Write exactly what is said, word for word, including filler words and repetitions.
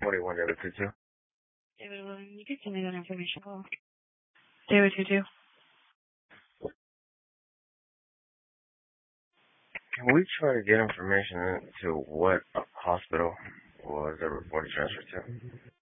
forty-one David two two. David William, you can send me that information. Call. David two two. Can we try to get information into what hospital was the report transferred to?